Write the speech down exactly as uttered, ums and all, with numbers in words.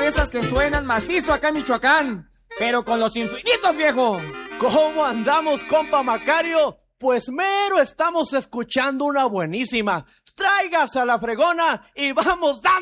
esas que suenan macizo acá en Michoacán, pero con los infinitos, viejo. ¿Cómo andamos, compa Macario? Pues mero estamos escuchando una buenísima. Traigas a la fregona y vamos dando.